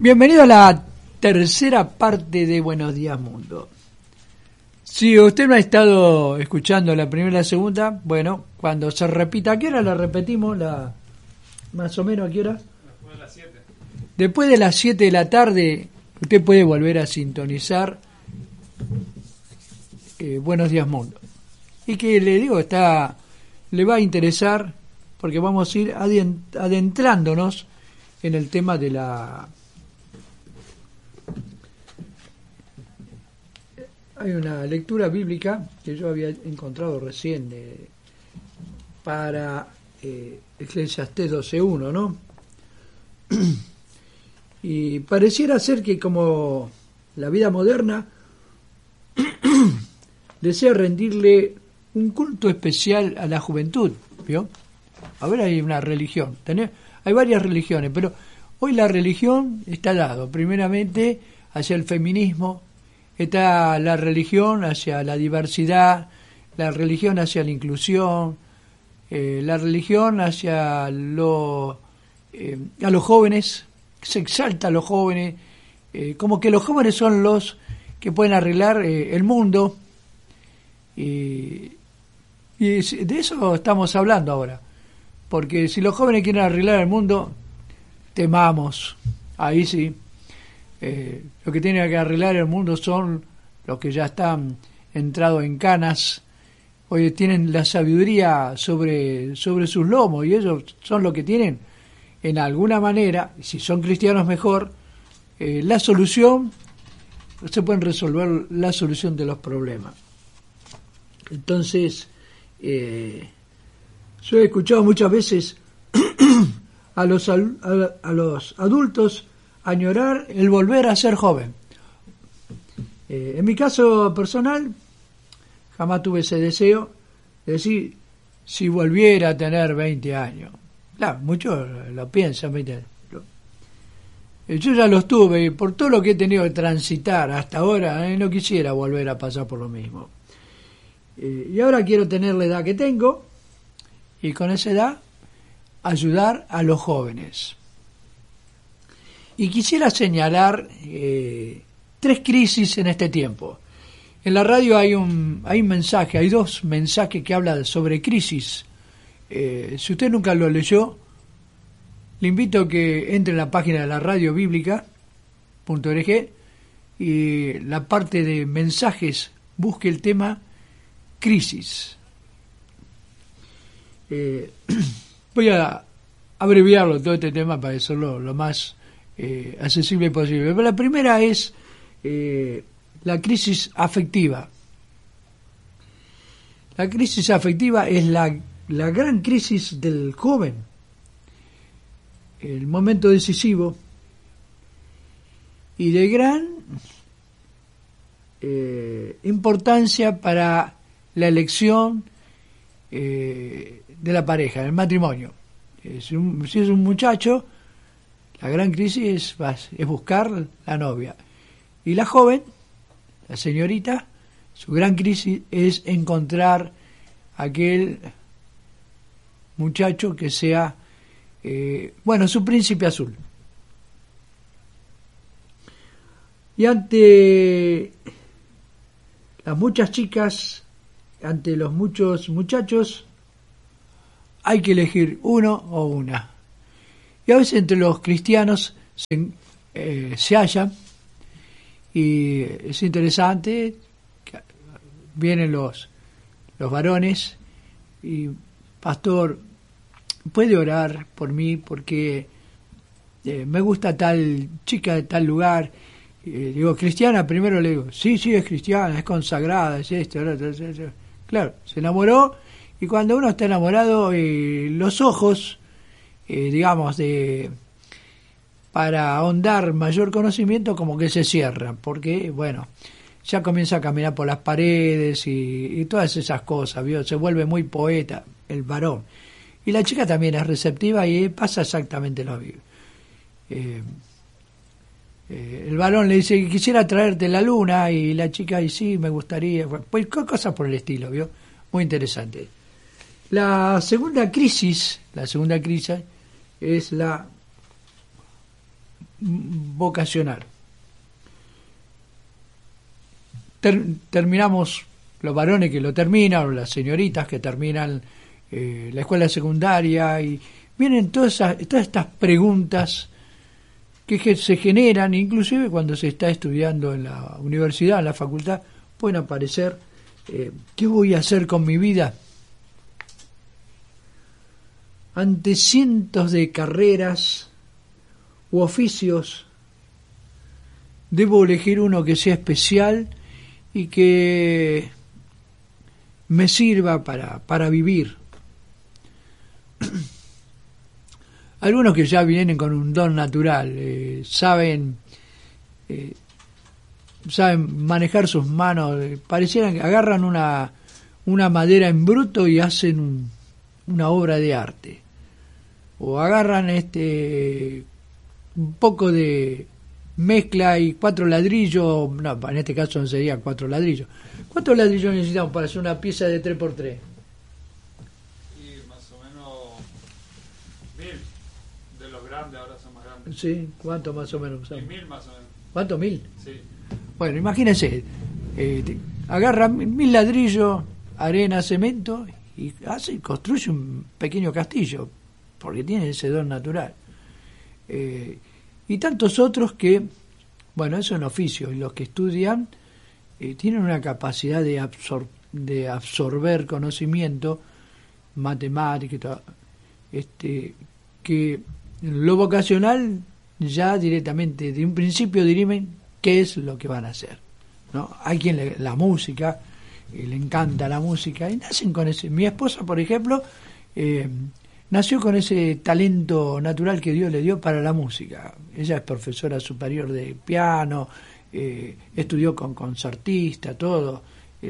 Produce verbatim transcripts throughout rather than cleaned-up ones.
Bienvenido a la tercera parte de Buenos Días Mundo. Si usted no ha estado escuchando la primera y la segunda, bueno, cuando se repita, ¿a qué hora la repetimos? La, más o menos, ¿a qué hora? Después de las siete. Después de las siete de la tarde, usted puede volver a sintonizar eh, Buenos Días Mundo. Y que le digo, está le va a interesar porque vamos a ir adentrándonos en el tema de la... Hay una lectura bíblica que yo había encontrado recién eh, para eh, Eclesiastés doce uno, ¿no? Y pareciera ser que como la vida moderna desea rendirle un culto especial a la juventud, ¿vio? A ver, hay una religión, tenés, hay varias religiones, pero hoy la religión está dado primeramente hacia el feminismo, está la religión hacia la diversidad, la religión hacia la inclusión, eh, la religión hacia lo, eh, a los jóvenes, se exalta a los jóvenes, eh, como que los jóvenes son los que pueden arreglar eh, el mundo, y, y de eso estamos hablando ahora, porque si los jóvenes quieren arreglar el mundo, temamos, ahí sí. Eh, lo que tiene que arreglar el mundo son los que ya están entrados en canas, hoy tienen la sabiduría sobre, sobre sus lomos, y ellos son los que tienen, en alguna manera, si son cristianos mejor, eh, la solución, se pueden resolver la solución de los problemas. Entonces, eh, yo he escuchado muchas veces a los, a, a los adultos añorar el volver a ser joven. Eh, en mi caso personal, jamás tuve ese deseo de decir, si volviera a tener veinte años. Claro, muchos lo piensan, veinte años. Yo ya los tuve y por todo lo que he tenido que transitar hasta ahora, eh, no quisiera volver a pasar por lo mismo. Eh, y ahora quiero tener la edad que tengo y con esa edad ayudar a los jóvenes. Y quisiera señalar eh, tres crisis en este tiempo. En la radio hay un, hay un mensaje, hay dos mensajes que hablan sobre crisis. Eh, si usted nunca lo leyó, le invito a que entre en la página de la radio bíblica punto org y la parte de mensajes busque el tema crisis. Eh, voy a abreviarlo todo este tema para hacerlo lo más eh, accesible posible. Pero la primera es eh, la crisis afectiva. La crisis afectiva es la, la gran crisis del joven, el momento decisivo y de gran eh, importancia para la elección eh, de la pareja, el matrimonio. Si, un, si es un muchacho, la gran crisis es, es buscar la novia. Y la joven, la señorita, su gran crisis es encontrar aquel muchacho que sea, eh, bueno, su príncipe azul. Y ante las muchas chicas, ante los muchos muchachos, hay que elegir uno o una. Y a veces entre los cristianos se, eh, se hallan, y es interesante, que vienen los, los varones, y pastor, puede orar por mí porque eh, me gusta tal chica de tal lugar. Eh, digo, cristiana, primero le digo, sí, sí, es cristiana, es consagrada, es esto, es esto, es esto. Claro, se enamoró, y cuando uno está enamorado, eh, los ojos, eh, digamos, de para ahondar mayor conocimiento, como que se cierran, porque, bueno, ya comienza a caminar por las paredes y, y todas esas cosas, ¿vio? Se vuelve muy poeta el varón. Y la chica también es receptiva y pasa exactamente lo mismo. Eh, eh, el varón le dice, quisiera traerte la luna, y la chica dice, sí, me gustaría, pues cosas por el estilo, ¿vio? Muy interesante. La segunda crisis, la segunda crisis es la vocacional. Ter, terminamos, los varones que lo terminan, o las señoritas que terminan eh, la escuela secundaria, y vienen todas, esas, todas estas preguntas que se generan, inclusive cuando se está estudiando en la universidad, en la facultad, pueden aparecer, eh, ¿qué voy a hacer con mi vida? Ante cientos de carreras u oficios, debo elegir uno que sea especial y que me sirva para, para vivir. Algunos que ya vienen con un don natural, eh, saben eh, saben manejar sus manos, eh, parecieran que agarran una, una madera en bruto y hacen un, una obra de arte. O agarran este un poco de mezcla y cuatro ladrillos, no, en este caso no serían cuatro ladrillos. ¿Cuántos ladrillos necesitamos para hacer una pieza de tres por tres? Y más o menos mil. De los grandes, ahora son más grandes. Sí, ¿cuánto más o menos? Y mil más o menos. ¿Cuánto? ¿Mil? Sí. Bueno, imagínense, eh, agarra mil ladrillos, arena, cemento y hace y construye un pequeño castillo, porque tiene ese don natural. Eh, y tantos otros que, bueno, eso en oficio, y los que estudian eh, tienen una capacidad de, absor- de absorber conocimiento, matemática y todo, este, que lo vocacional ya directamente, de un principio dirimen qué es lo que van a hacer, ¿no? Hay quien le, la música, eh, le encanta la música, y nacen con ese. Mi esposa, por ejemplo, eh, nació con ese talento natural que Dios le dio para la música. Ella es profesora superior de piano, eh, estudió con concertista, todo. Eh,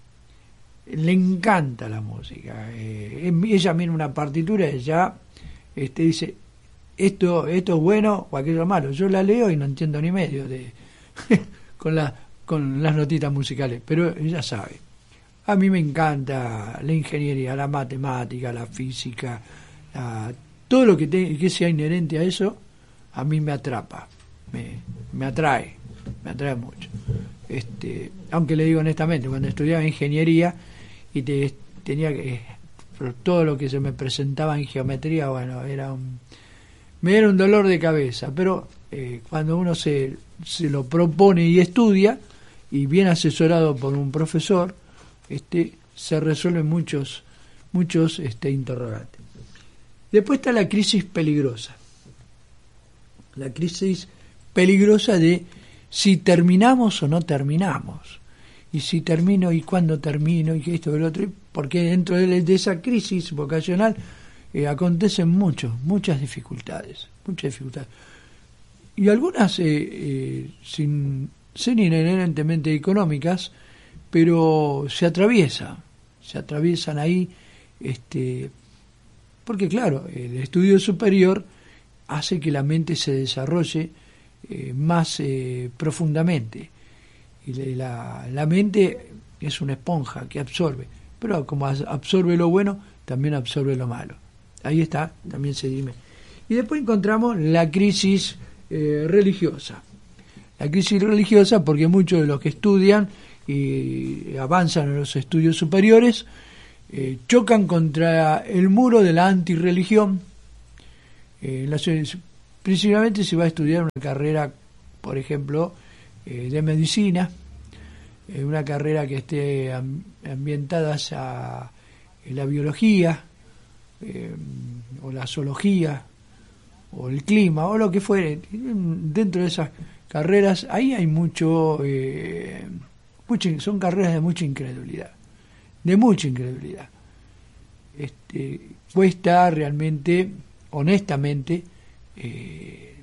le encanta la música. Eh, ella mira una partitura y ya este, dice, esto, esto es bueno o aquello es malo. Yo la leo y no entiendo ni medio de con, la, con las notitas musicales, pero ella sabe. A mí me encanta la ingeniería, la matemática, la física, la, todo lo que, te, que sea inherente a eso, a mí me atrapa, me, me atrae, me atrae mucho. Este, aunque le digo honestamente, cuando estudiaba ingeniería y te, tenía que, todo lo que se me presentaba en geometría, bueno, era un, me era un dolor de cabeza, pero eh, cuando uno se, se lo propone y estudia, y bien asesorado por un profesor, este, se resuelven muchos, muchos este, interrogantes. Después está la crisis peligrosa. La crisis peligrosa de si terminamos o no terminamos. Y si termino y cuándo termino y que esto y lo otro. Porque dentro de, de esa crisis vocacional eh, acontecen muchos, muchas dificultades. Muchas dificultades. Y algunas eh, eh, sin ser inherentemente económicas, pero se atraviesa, se atraviesan ahí, este, porque claro, el estudio superior hace que la mente se desarrolle eh, más eh, profundamente, y la, la mente es una esponja que absorbe, pero como absorbe lo bueno, también absorbe lo malo. Ahí está, también se dime. Y después encontramos la crisis eh, religiosa. La crisis religiosa porque muchos de los que estudian y avanzan en los estudios superiores eh, chocan contra el muro de la antirreligión. Eh, la, principalmente se va a estudiar una carrera, por ejemplo, eh, de medicina, eh, una carrera que esté ambientada hacia la biología, eh, o la zoología, o el clima, o lo que fuere. Dentro de esas carreras, ahí hay mucho, eh, mucho, son carreras de mucha incredulidad, de mucha incredulidad. Este, cuesta realmente, honestamente, eh,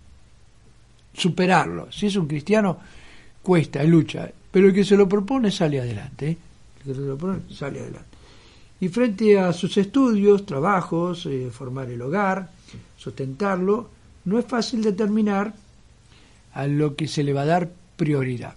superarlo. Si es un cristiano, cuesta, lucha, pero el que se lo propone sale adelante, ¿eh? El que se lo propone sale adelante. Y frente a sus estudios, trabajos, eh, formar el hogar, sustentarlo, no es fácil determinar a lo que se le va a dar prioridad.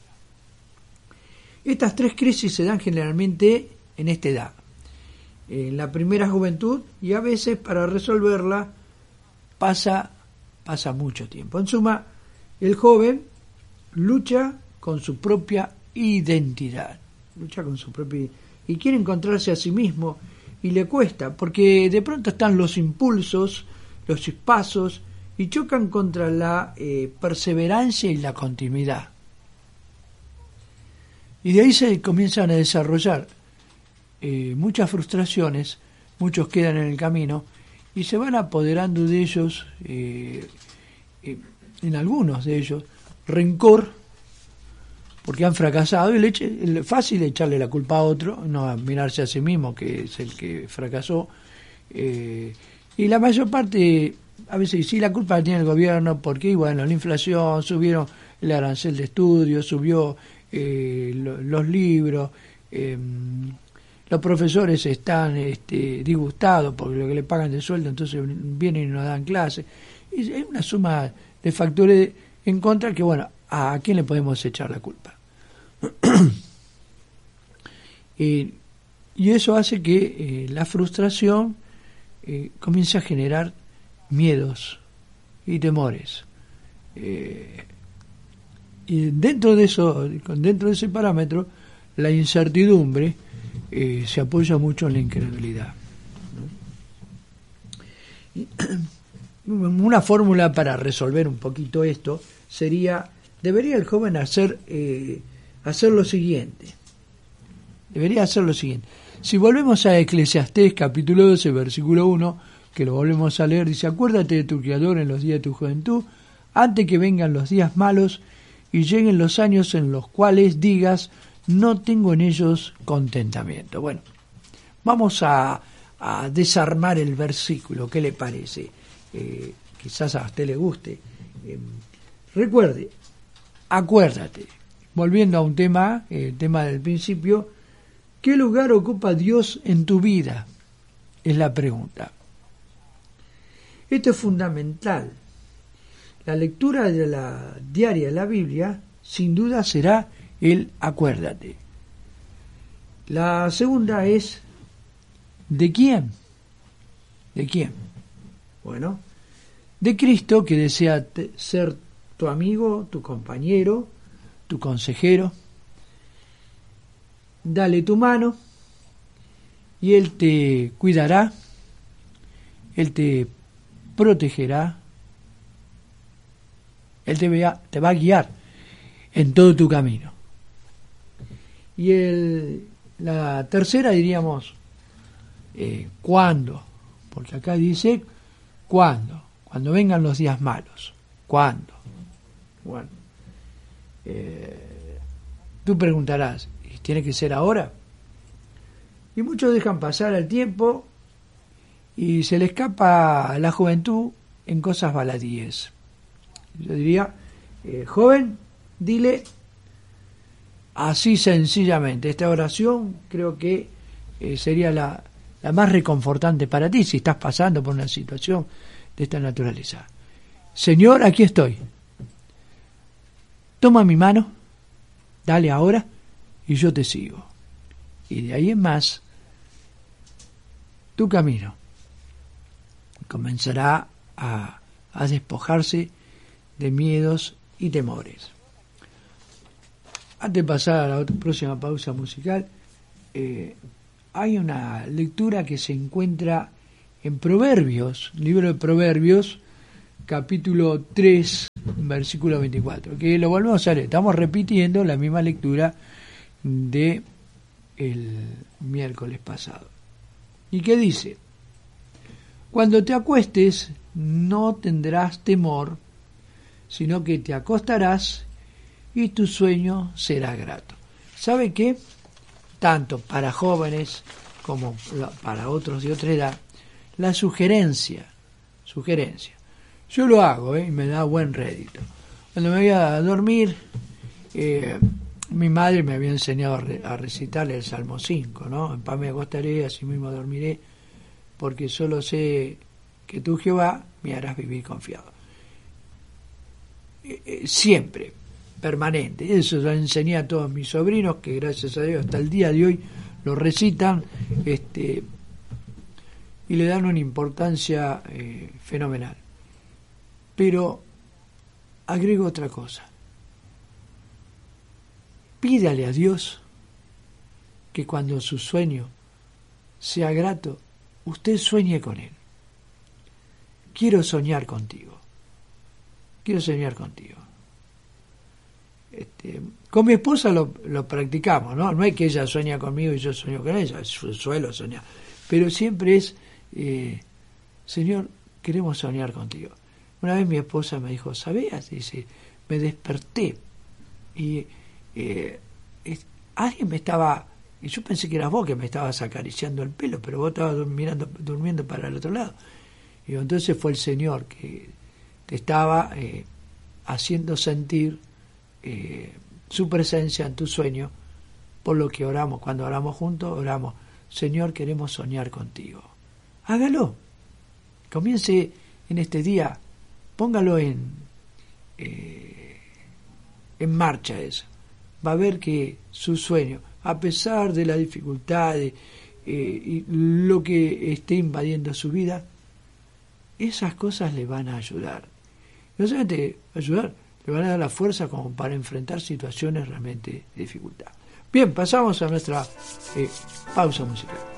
Estas tres crisis se dan generalmente en esta edad, en la primera juventud, y a veces para resolverla pasa, pasa mucho tiempo. En suma, el joven lucha con su propia identidad, lucha con su propia y quiere encontrarse a sí mismo y le cuesta, porque de pronto están los impulsos, los chispazos y chocan contra la eh, perseverancia y la continuidad. Y de ahí se comienzan a desarrollar eh, muchas frustraciones, muchos quedan en el camino y se van apoderando de ellos, eh, eh, en algunos de ellos, rencor, porque han fracasado, y le eche, es fácil echarle la culpa a otro, no a mirarse a sí mismo, que es el que fracasó. Eh, y la mayor parte, a veces sí, la culpa la tiene el gobierno, porque, bueno, la inflación, subieron el arancel de estudio, subió eh, lo, los libros, eh, los profesores están este, disgustados por lo que le pagan de sueldo, entonces vienen y nos dan clases. Y hay una suma de factores en contra que, bueno, ¿a quién le podemos echar la culpa? eh, y eso hace que eh, la frustración eh, comience a generar miedos y temores. Eh, y dentro de eso, dentro de ese parámetro, la incertidumbre eh, se apoya mucho en la incredulidad, ¿no? Y, una fórmula para resolver un poquito esto sería: debería el joven hacer eh, hacer lo siguiente. Debería hacer lo siguiente. Si volvemos a Eclesiastés capítulo doce, versículo uno, que lo volvemos a leer, dice: acuérdate de tu Creador en los días de tu juventud, antes que vengan los días malos y lleguen los años en los cuales digas, no tengo en ellos contentamiento. Bueno, vamos a, a desarmar el versículo. ¿Qué le parece? Eh, quizás a usted le guste. Eh, recuerde, acuérdate, volviendo a un tema, el tema del principio, ¿qué lugar ocupa Dios en tu vida? Es la pregunta. Esto es fundamental. La lectura de la diaria de la Biblia, sin duda, será el acuérdate. La segunda es, ¿de quién? ¿De quién? Bueno, de Cristo, que desea te, ser tu amigo, tu compañero, tu consejero. Dale tu mano y Él te cuidará, Él te protegerá, Él te va, te va a guiar en todo tu camino. Y el, la tercera diríamos, eh, ¿cuándo? Porque acá dice, ¿cuándo? Cuando vengan los días malos. ¿Cuándo? Bueno, eh, tú preguntarás, ¿tiene que ser ahora? Y muchos dejan pasar el tiempo y se le escapa a la juventud en cosas baladíes. Yo diría, eh, joven, dile así sencillamente. Esta oración creo que eh, sería la, la más reconfortante para ti si estás pasando por una situación de esta naturaleza. Señor, aquí estoy. Toma mi mano, dale ahora y yo te sigo. Y de ahí en más, tu camino comenzará a, a despojarse de miedos y temores. Antes de pasar a la otra, próxima pausa musical, eh, hay una lectura que se encuentra en Proverbios, libro de Proverbios, capítulo tres, versículo veinticuatro, que lo volvemos a leer. Estamos repitiendo la misma lectura de el miércoles pasado. ¿Y qué dice? Cuando te acuestes no tendrás temor, sino que te acostarás y tu sueño será grato. ¿Sabe qué? Tanto para jóvenes como para otros de otra edad, la sugerencia, sugerencia. Yo lo hago, ¿eh? Y me da buen rédito. Cuando me voy a dormir, eh, mi madre me había enseñado a, re, a recitarle el Salmo cinco, ¿no? En paz me acostaré, así mismo dormiré, porque solo sé que tú, Jehová, me harás vivir confiado. Eh, eh, siempre, permanente. Eso lo enseñé a todos mis sobrinos, que gracias a Dios hasta el día de hoy lo recitan, este, y le dan una importancia eh, fenomenal. Pero agrego otra cosa. Pídale a Dios que cuando su sueño sea grato, usted sueñe con él. Quiero soñar contigo. Quiero soñar contigo. Este, con mi esposa lo, lo practicamos, ¿no? No es que ella sueña conmigo y yo sueño con ella, suelo soñar. Pero siempre es, eh, Señor, queremos soñar contigo. Una vez mi esposa me dijo, ¿sabías? Dice, me desperté y eh, es, alguien me estaba, y yo pensé que eras vos que me estabas acariciando el pelo, pero vos estabas mirando, durmiendo para el otro lado. Y entonces fue el Señor que te estaba eh, haciendo sentir eh, su presencia en tu sueño, por lo que oramos. Cuando oramos juntos, oramos, Señor, queremos soñar contigo. Hágalo. Comience en este día, póngalo en, eh, en marcha eso. Va a ver que su sueño, a pesar de las dificultades eh, y lo que esté invadiendo su vida, esas cosas le van a ayudar. No solamente ayudar, le van a dar la fuerza como para enfrentar situaciones realmente de dificultad. Bien, pasamos a nuestra eh, pausa musical.